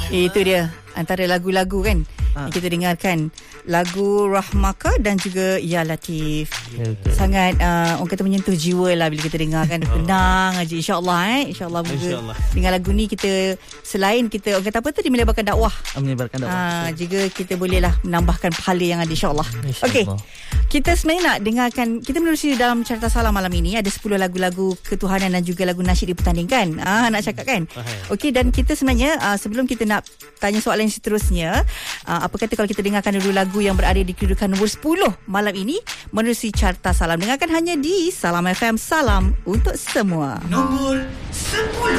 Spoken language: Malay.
Itu dia antara lagu-lagu kan yang kita dengarkan, lagu Rahmaka dan juga Ya Latif. Sangat orang kata menyentuh jiwa lah bila kita dengar kan. Tenang aja, insyaAllah insyaAllah dengan lagu ni kita, selain kita orang kata apa tu, dia menyebarkan dakwah, juga kita boleh lah menambahkan pahala yang ada, insyaAllah. Okey, kita sebenarnya nak dengarkan, kita menerusi dalam Carta Salam malam ini. Ada 10 lagu-lagu ketuhanan dan juga lagu nasyid dipertandingkan. Nak cakap kan. Okey, dan kita sebenarnya sebelum kita nak tanya soalan yang seterusnya, apa kata kalau kita dengarkan dulu lagu yang berada di kedudukan nombor 10 malam ini menerusi Carta Salam. Dengarkan hanya di Salam FM, salam untuk semua. Nombor 10.